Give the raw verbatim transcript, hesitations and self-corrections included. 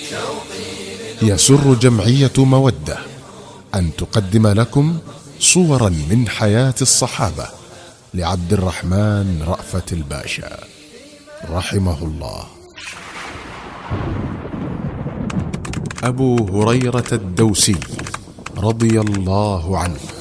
يسر جمعية مودة أن تقدم لكم صورا من حياة الصحابة لعبد الرحمن رأفت الباشا رحمه الله. أبو هريرة الدوسي رضي الله عنه